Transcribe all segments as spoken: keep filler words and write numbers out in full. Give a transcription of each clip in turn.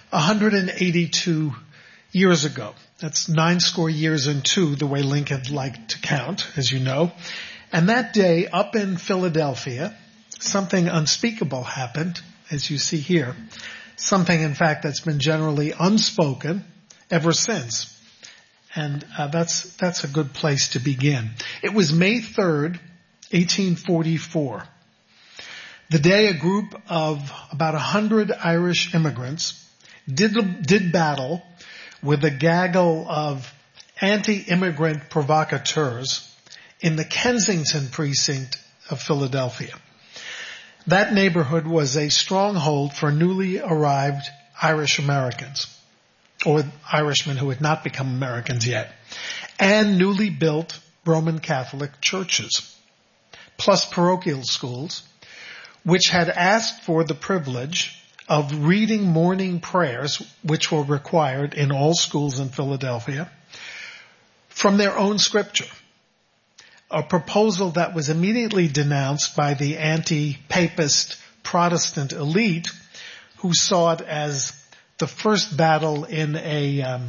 one hundred eighty-two years ago. That's nine score years and two, the way Lincoln liked to count, as you know. And that day, up in Philadelphia, something unspeakable happened, as you see here. Something, in fact, that's been generally unspoken ever since. And uh, that's that's a good place to begin. It was May third, eighteen forty-four. The day a group of about a hundred Irish immigrants did did battle with a gaggle of anti-immigrant provocateurs in the Kensington precinct of Philadelphia. That neighborhood was a stronghold for newly arrived Irish Americans, or Irishmen who had not become Americans yet, and newly built Roman Catholic churches, plus parochial schools, which had asked for the privilege of reading morning prayers, which were required in all schools in Philadelphia, from their own scripture. A proposal that was immediately denounced by the anti-papist Protestant elite, who saw it as the first battle in a, um,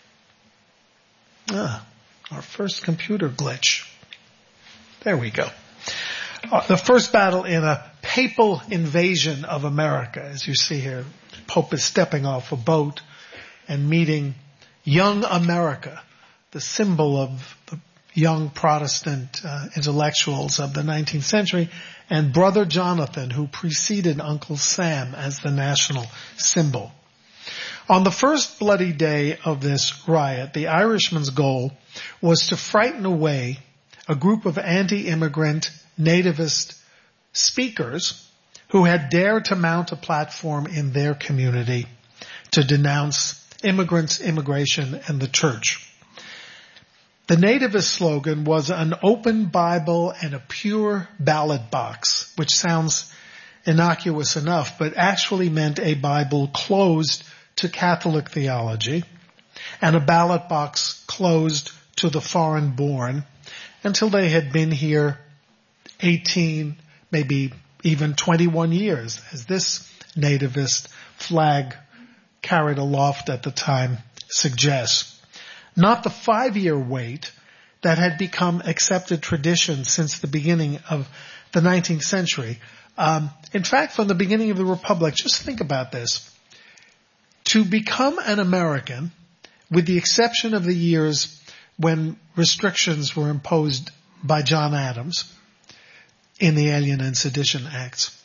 ah, our first computer glitch. There we go. Uh, the first battle in a papal invasion of America, as you see here. The Pope is stepping off a boat and meeting young America, the symbol of the young Protestant uh, intellectuals of the nineteenth century, and Brother Jonathan, who preceded Uncle Sam as the national symbol. On the first bloody day of this riot, the Irishmen's goal was to frighten away a group of anti-immigrant nativist speakers who had dared to mount a platform in their community to denounce immigrants, immigration, and the church. The nativist slogan was an open Bible and a pure ballot box, which sounds innocuous enough, but actually meant a Bible closed to Catholic theology and a ballot box closed to the foreign-born until they had been here eighteen, maybe even twenty-one years, as this nativist flag carried aloft at the time suggests. Not the five-year wait that had become accepted tradition since the beginning of the nineteenth century. Um, in fact, from the beginning of the Republic, just think about this. To become an American, with the exception of the years when restrictions were imposed by John Adams in the Alien and Sedition Acts,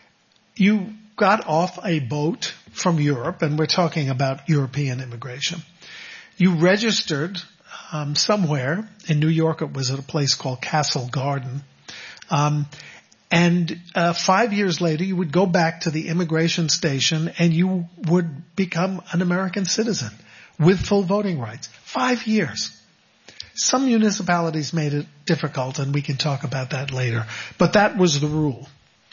you got off a boat from Europe, and we're talking about European immigration. You registered um, somewhere in New York. It was at a place called Castle Garden. Um, and uh, five years later, you would go back to the immigration station and you would become an American citizen with full voting rights. Five years. Some municipalities made it difficult, and we can talk about that later. But that was the rule.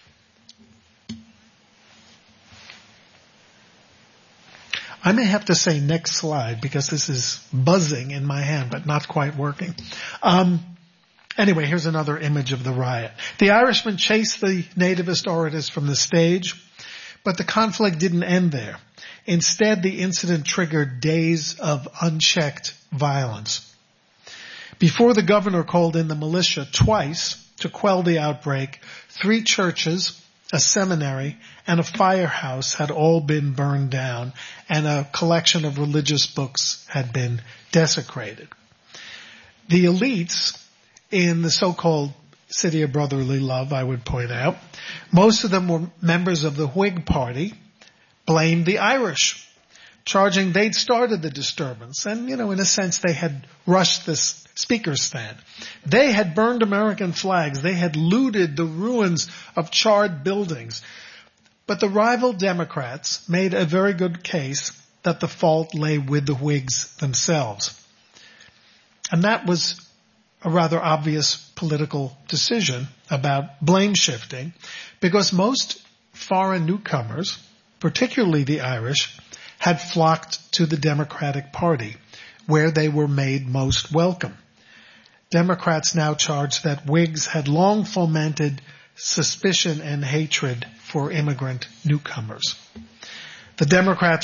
I may have to say next slide because this is buzzing in my hand, but not quite working. Um, anyway, here's another image of the riot. The Irishmen chased the nativist orators from the stage, but the conflict didn't end there. Instead, the incident triggered days of unchecked violence. Before the governor called in the militia twice to quell the outbreak, three churches, a seminary, and a firehouse had all been burned down, and a collection of religious books had been desecrated. The elites in the so-called City of Brotherly Love, I would point out, most of them were members of the Whig Party, blamed the Irish, charging they'd started the disturbance. And, you know, in a sense, they had rushed this speaker's stand. They had burned American flags. They had looted the ruins of charred buildings. But the rival Democrats made a very good case that the fault lay with the Whigs themselves. And that was a rather obvious political decision about blame shifting, because most foreign newcomers, particularly the Irish, had flocked to the Democratic Party, where they were made most welcome. Democrats now charged that Whigs had long fomented suspicion and hatred for immigrant newcomers. The Democrats